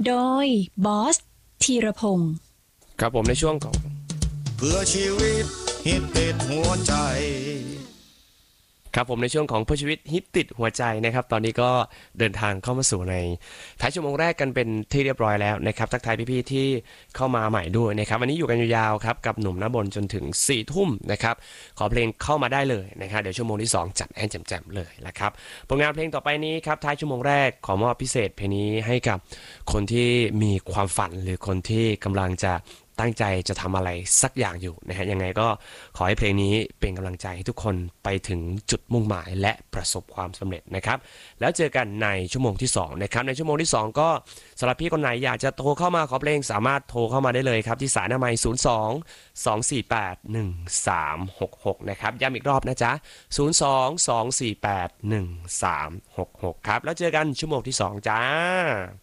โดยบอสธีรพงศ์ครับผมในช่วงของเพื่อชีวิตฮิตติดหัวใจครับผมในช่วงของเพื่อชีวิตฮิตติดหัวใจนะครับตอนนี้ก็เดินทางเข้ามาสู่ในท้ายชั่วโมงแรกกันเป็นที่เรียบร้อยแล้วนะครับทักทายพี่ๆที่เข้ามาใหม่ด้วยนะครับวันนี้อยู่กันยาวๆครับกับหนุ่มณบนจนถึง4 ทุ่มนะครับขอเพลงเข้ามาได้เลยนะครับเดี๋ยวชั่วโมงที่2จัดให้แจ่มๆเลยนะครับผลงานเพลงต่อไปนี้ครับท้ายชั่วโมงแรกขอมอบพิเศษเพลงนี้ให้กับคนที่มีความฝันหรือคนที่กำลังจะตั้งใจจะทำอะไรสักอย่างอยู่นะฮะยังไงก็ขอให้เพลงนี้เป็นกำลังใจให้ทุกคนไปถึงจุดมุ่งหมายและประสบความสำเร็จนะครับแล้วเจอกันในชั่วโมงที่2นะครับในชั่วโมงที่2ก็สำหรับพี่คนไหนอยากจะโทรเข้ามาขอเพลงสามารถโทรเข้ามาได้เลยครับที่สายหน้าไมค์02-248-1366นะครับย้ำอีกรอบนะจ๊ะ02-248-1366ครับแล้วเจอกันชั่วโมงที่2จ้า